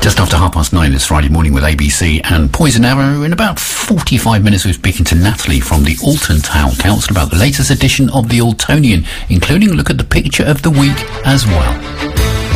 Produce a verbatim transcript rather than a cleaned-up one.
Just after half past nine this Friday morning with A B C and Poison Arrow. In about forty-five minutes we're speaking to Natalie from the Alton Town Council about the latest edition of the Altonian, including a look at the picture of the week as well.